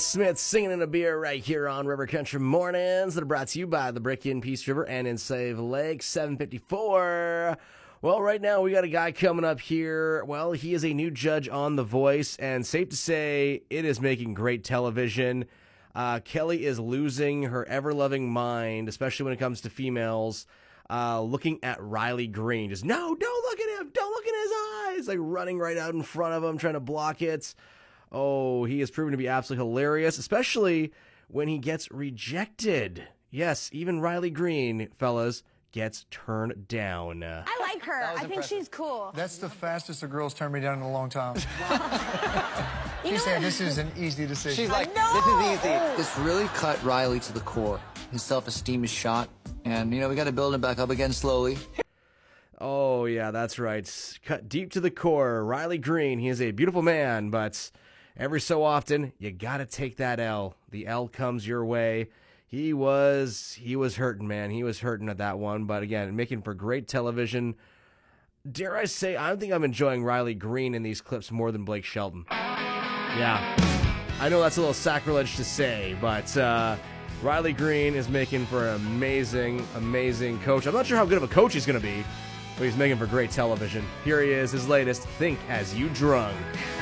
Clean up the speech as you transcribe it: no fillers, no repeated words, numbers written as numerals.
Smith singing in a beer right here on River Country Mornings that are brought to you by the Brick in Peace River and in Save Lake 754. Well, right now we got a guy coming up here. Well, he is a new judge on The Voice, and safe to say it is making great television. Kelly is losing her ever-loving mind, especially when it comes to females, looking at Riley Green. Just, no, don't look at him. Don't look in his eyes. Like running right out in front of him, trying to block it. Oh, he has proven to be absolutely hilarious, especially when he gets rejected. Yes, even Riley Green, fellas, gets turned down. I like her. I think she's cool. That's the fastest a girl's turned me down in a long time. She's saying this is an easy decision. She's like, this is easy. This really cut Riley to the core. His self-esteem is shot, and, we got to build him back up again slowly. Oh, yeah, that's right. Cut deep to the core. Riley Green, he is a beautiful man, but every so often, you got to take that L. The L comes your way. He was hurting, man. He was hurting at that one. But again, making for great television. Dare I say, I think I'm enjoying Riley Green in these clips more than Blake Shelton. Yeah. I know that's a little sacrilege to say, but Riley Green is making for an amazing, amazing coach. I'm not sure how good of a coach he's going to be, but he's making for great television. Here he is, his latest, Think As You Drunk.